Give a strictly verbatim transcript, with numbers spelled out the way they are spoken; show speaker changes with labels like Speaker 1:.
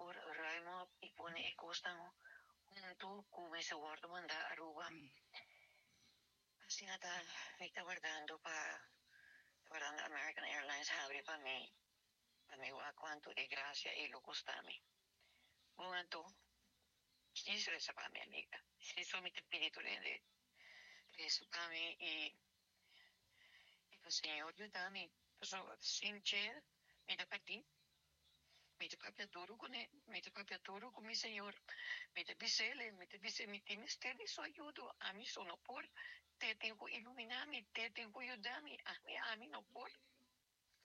Speaker 1: por Raimo y pone ecostan junto come se guarda manda Aruba. Así nada, me está guardando para guardando American Airlines abre para mí, para mí a cuánto de gracia y lo costame. Momento, eso es para mi amiga. Eso me te espíritu de eso para mí y y pues Señor, ayúdame. Pues sin cher, me da para ti. Me te papiaturo con él, me te papiaturo con mi Señor. Me te pisele, me te pisele, me te misterio su ayudo. A mí sono por. Te tengo iluminarme, te tengo ayudarme. A mí, a mí no por.